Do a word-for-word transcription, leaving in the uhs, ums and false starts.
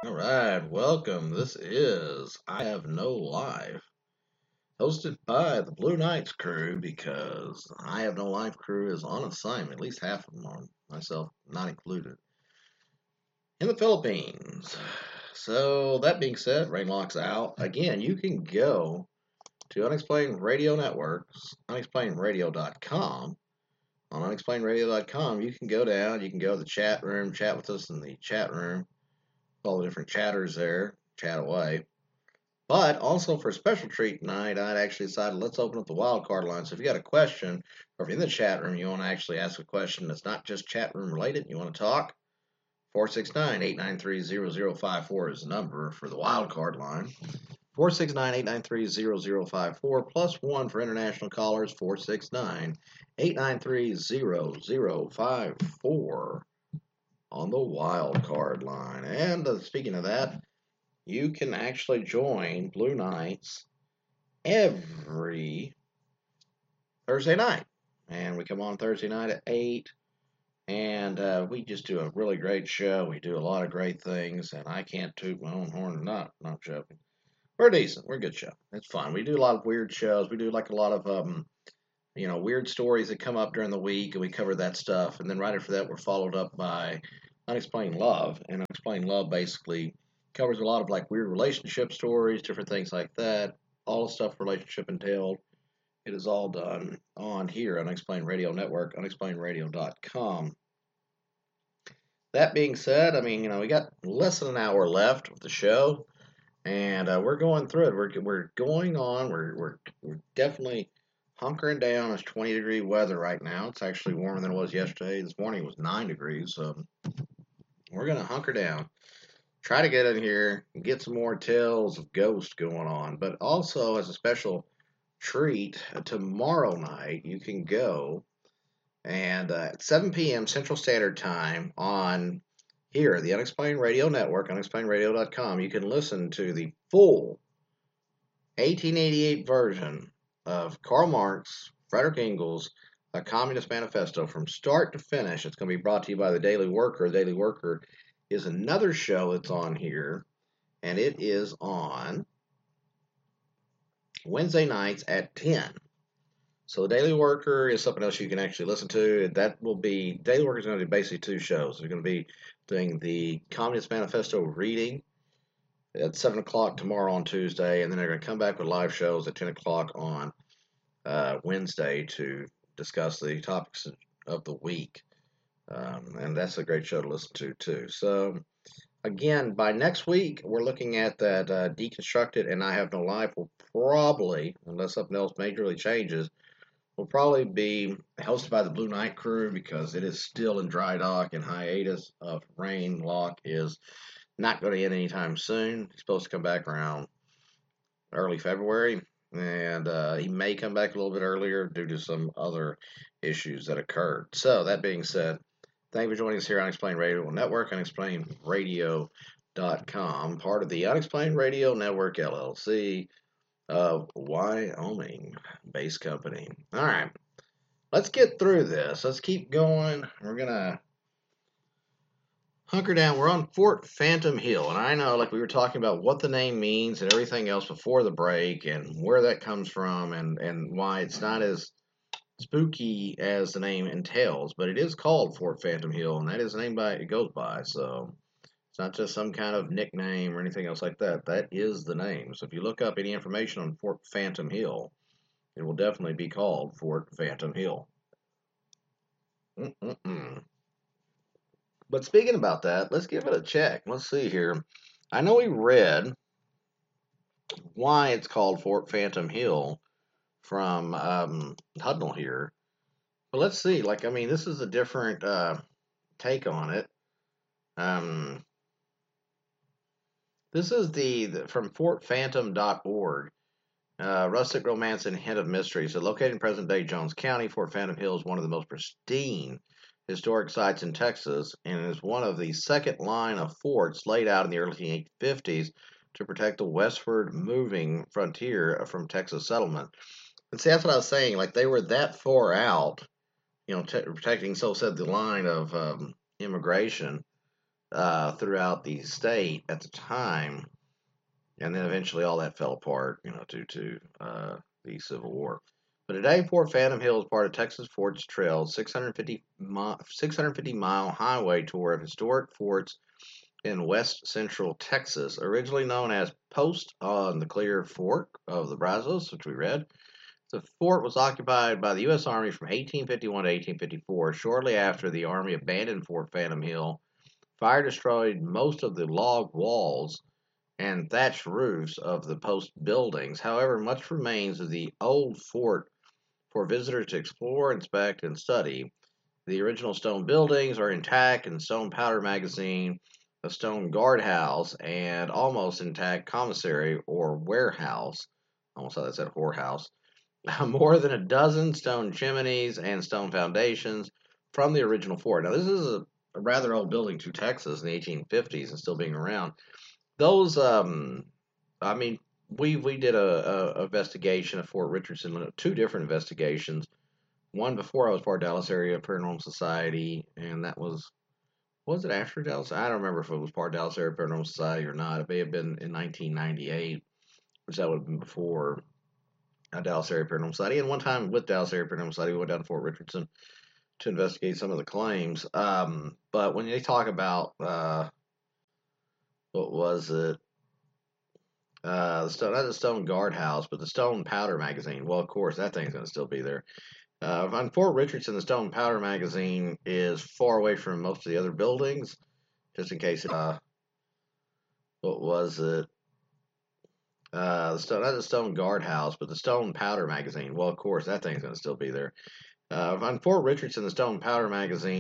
All right, welcome. This is I Have No Life, hosted by the Blue Knights crew because I Have No Life crew is on assignment, at least half of them are, myself not included, in the Philippines. So, that being said, Rainlock's out. Again, you can go to Unexplained Radio Networks, unexplained radio dot com. On unexplained radio dot com, you can go down, you can go to the chat room, chat with us in the chat room, all the different chatters there, chat away. But also for a special treat tonight, I'd actually decided let's open up the wild card line. So if you got a question, or if you're in the chat room, you want to actually ask a question that's not just chat room related, you want to talk, four six nine, eight nine three, zero zero five four is the number for the wild card line. four six nine, eight nine three, zero zero five four plus one for international callers, four six nine, eight nine three, zero zero five four on the wild card line. And uh, speaking of that, you can actually join Blue Knights every Thursday night. And we come on Thursday night at eight. And uh, we just do a really great show. We do a lot of great things. And I can't toot my own horn. Not, not joking. We're decent. We're a good show. It's fun. We do a lot of weird shows. We do like a lot of, um, you know, weird stories that come up during the week. And we cover that stuff. And then right after that, we're followed up by Unexplained Love. And Unexplained Love basically covers a lot of like weird relationship stories, different things like that. All the stuff relationship entailed. It is all done on here, Unexplained Radio Network, unexplained radio dot com. That being said, I mean, you know, we got less than an hour left of the show, and uh, we're going through it. We're, we're going on. We're, we're, we're definitely hunkering down. It's twenty degree weather right now. It's actually warmer than it was yesterday. This morning it was nine degrees, so we're going to hunker down. Try to get in here and get some more tales of ghosts going on, but also as a special treat, uh, tomorrow night you can go and uh, at seven p.m. Central Standard Time on here, the Unexplained Radio Network, unexplained radio dot com, you can listen to the full eighteen eighty-eight version of Karl Marx, Frederick Engels, A Communist Manifesto from start to finish. It's going to be brought to you by the Daily Worker. The Daily Worker is another show that's on here, and it is on Wednesday nights at ten. So the Daily Worker is something else you can actually listen to. That will be Daily Worker is going to do basically two shows. They're going to be doing the Communist Manifesto reading at seven o'clock tomorrow on Tuesday, and then they're going to come back with live shows at ten o'clock on uh, Wednesday to discuss the topics of the week. Um, and that's a great show to listen to too. So again, by next week, we're looking at that uh, Deconstructed and I Have No Life will probably, unless something else majorly changes, will probably be hosted by the Blue Knight crew because it is still in dry dock and hiatus. Of Rain Lock is not going to end anytime soon. He's supposed to come back around early February, and uh, he may come back a little bit earlier due to some other issues that occurred. So that being said, thank you for joining us here on Unexplained Radio Network, unexplained radio dot com, part of the Unexplained Radio Network L L C of Wyoming based company. All right, let's get through this. Let's keep going. We're gonna hunker down. We're on Fort Phantom Hill, and I know, like we were talking about what the name means and everything else before the break, and where that comes from, and and why it's not as spooky as the name entails, but it is called Fort Phantom Hill, and that is the name by it goes by. So it's not just some kind of nickname or anything else like that. That is the name. So if you look up any information on Fort Phantom Hill, it will definitely be called Fort Phantom Hill. Mm-mm-mm. But speaking about that, let's give it a check. Let's see here. I know we read why it's called Fort Phantom Hill from um, Hudnall here. But let's see. Like, I mean, this is a different uh, take on it. Um, this is the, the from fort phantom dot org. Uh, rustic romance and hint of mystery. So, located in present-day Jones County, Fort Phantom Hill is one of the most pristine historic sites in Texas, and is one of the second line of forts laid out in the early fifties to protect the westward moving frontier from Texas settlement. And see, that's what I was saying. Like, they were that far out, you know, t- protecting, so said, the line of um, immigration uh, throughout the state at the time, and then eventually all that fell apart, you know, due to uh, the Civil War. But today, Fort Phantom Hill is part of Texas Forts Trail, six hundred fifty, mi- six hundred fifty mile highway tour of historic forts in west central Texas, originally known as Post on the Clear Fork of the Brazos, which we read. The fort was occupied by the U S. Army from eighteen fifty-one to eighteen fifty-four. Shortly after the Army abandoned Fort Phantom Hill, fire destroyed most of the log walls and thatched roofs of the post buildings. However, much remains of the old fort for visitors to explore, inspect, and study. The original stone buildings are intact, and stone powder magazine, a stone guardhouse, and almost intact commissary or warehouse. Almost thought that said whorehouse. More than a dozen stone chimneys and stone foundations from the original fort. Now, this is a, a rather old building to Texas in the eighteen fifties and still being around. Those, um, I mean, we we did a, a investigation of Fort Richardson, two different investigations. One before I was part of Dallas Area Paranormal Society, and that was was it after Dallas? I don't remember if it was part of Dallas Area Paranormal Society or not. It may have been in nineteen ninety-eight, which that would have been before uh, Dallas Area Paranormal Society. And one time with Dallas Area Paranormal Society, we went down to Fort Richardson to investigate some of the claims. Um, but when they talk about uh, what was it? Uh, the stone, not the stone guardhouse, but the stone powder magazine. Well, of course, that thing's going to still be there. Uh, on Fort Richardson, the stone powder magazine is far away from most of the other buildings, just in case. Uh, what was it? Uh, the stone, not the stone guardhouse, but the stone powder magazine. Well, of course, that thing's going to still be there. Uh, on Fort Richardson, the stone powder magazine